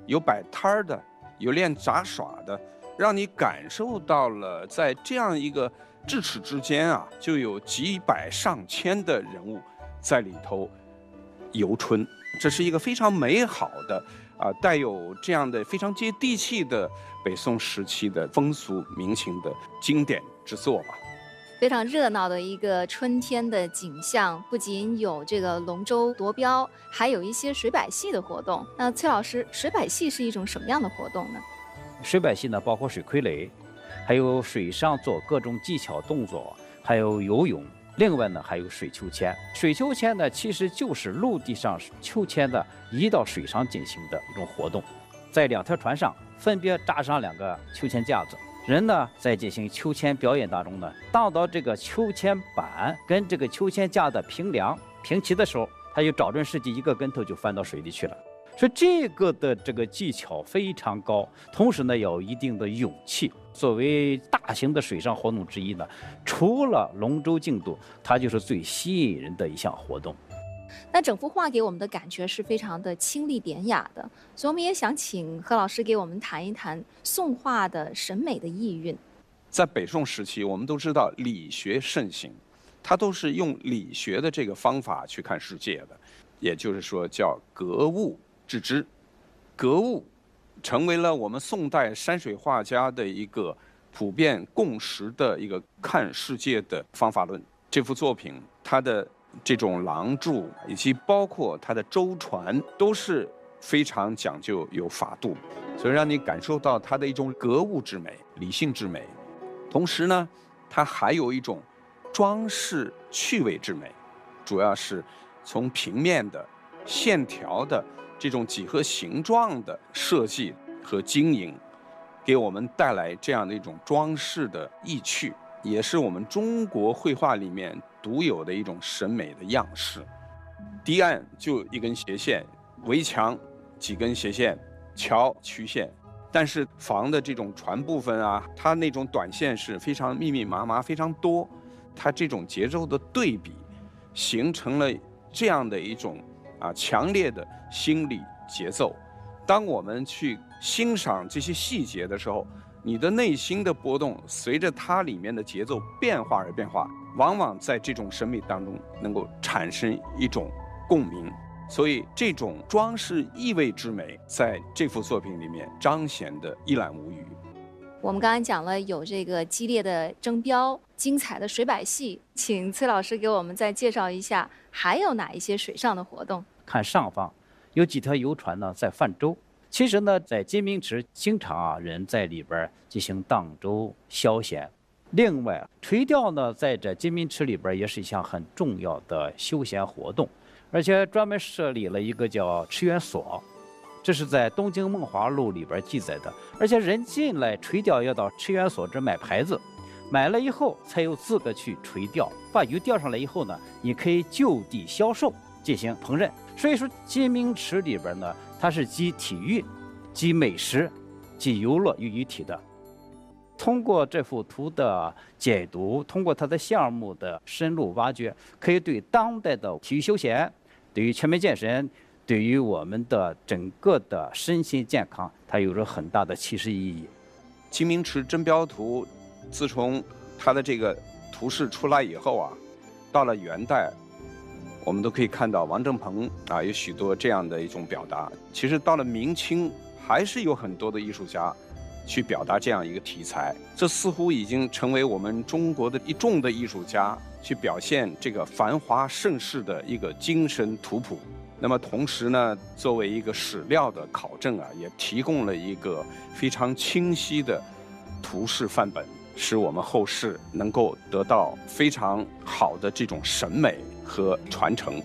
有摆摊儿的，有练杂耍的，让你感受到了在这样一个咫尺之间啊，就有几百上千的人物在里头游春。这是一个非常美好的带有这样的非常接地气的北宋时期的风俗民情的经典之作吧。 非常热闹的一个春天的景象，不仅有这个龙舟夺标，还有一些水摆戏的活动。那崔老师，水摆戏是一种什么样的活动呢？ 水摆戏呢，包括水傀儡，还有水上做各种技巧动作，还有游泳。另外呢，还有水秋千。水秋千呢，其实就是陆地上秋千的移到水上进行的一种活动。在两条船上分别扎上2个秋千架子，人呢在进行秋千表演当中呢，荡到这个秋千板跟这个秋千架的平齐的时候，他就找准时机，一个跟头就翻到水里去了。所以这个的这个技巧非常高，同时呢有一定的勇气。作为大型的水上活动之一呢，除了龙舟竞渡，它就是最吸引人的一项活动。 那整幅画给我们的感觉是非常的清丽典雅的，所以我们也想请何老师给我们谈一谈宋画的审美的意蕴。 在北宋时期，我们都知道理学盛行，它都是用理学的这个方法去看世界的，也就是说叫格物致知。格物成为了我们宋代山水画家的一个普遍共识的一个看世界的方法论。这幅作品它的这种廊柱以及包括它的舟船都是非常讲究有法度，所以让你感受到它的一种格物之美、理性之美。同时呢，它还有一种装饰趣味之美，主要是从平面的、线条的这种几何形状的设计和经营，给我们带来这样的一种装饰的意趣，也是我们中国绘画里面独有的一种审美的样式。堤岸就一根斜线，围墙几根斜线，桥曲线。但是房的这种船部分啊，它那种短线是非常密密麻麻，非常多。它这种节奏的对比，形成了这样的一种强烈的心理节奏。当我们去欣赏这些细节的时候，你的内心的波动随着它里面的节奏变化而变化，往往在这种审美当中能够产生一种共鸣。所以这种装饰意味之美在这幅作品里面彰显得一览无余。 我们刚才讲了有这个激烈的争标、精彩的水摆戏，请崔老师给我们再介绍一下还有哪一些水上的活动。 看上方有几条游船呢在泛舟，其实呢在金明池经常人在里边进行荡舟消闲。另外垂钓呢在这金明池里边也是一项很重要的休闲活动，而且专门设立了一个叫池园所，这是在《东京梦华录》里边记载的。而且人进来垂钓要到池园所这买牌子，买了以后才有资格去垂钓。把鱼钓上来以后呢，你可以就地销售进行烹饪。所以说金明池里边呢，它是集体育、集美食、集游乐于一体的。通过这幅图的解读，通过它的项目的深入挖掘，可以对当代的体育休闲，对于全面健身，对于我们的整个的身心健康，它有着很大的启示意义。 金明池争标图自从它的这个图示出来以后啊，到了元代我们都可以看到王正鹏有许多这样的一种表达。其实到了明清还是有很多的艺术家去表达这样一个题材，这似乎已经成为我们中国的一众的艺术家去表现这个繁华盛世的一个精神图谱。那么同时呢，作为一个史料的考证也提供了一个非常清晰的图示范本，使我们后世能够得到非常好的这种審美和傳承。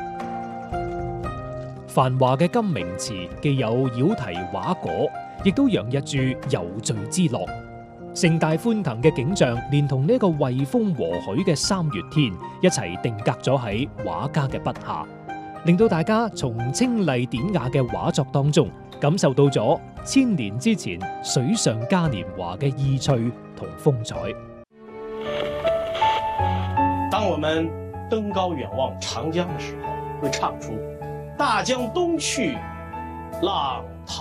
繁華嘅金明池既有繞題畫果，亦都洋溢住遊聚之樂。盛大歡騰嘅景象，連同呢個惠風和煦嘅三月天，一齊定格咗喺畫家嘅筆下，令到大家從清麗典雅嘅畫作當中，感受到咗千年之前水上嘉年華嘅意趣同風采。 當我們登高遠望長江的時候，會唱出大江東去，浪